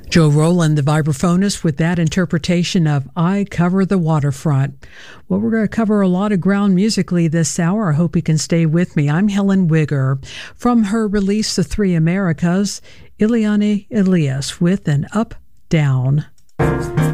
Joe Roland, the vibraphonist, with that interpretation of I Cover the Waterfront. Well, we're going to cover a lot of ground musically this hour. I hope you can stay with me. I'm Helen Wigger. From her release, The Three Americas, Ileana Elias with an Up, Down.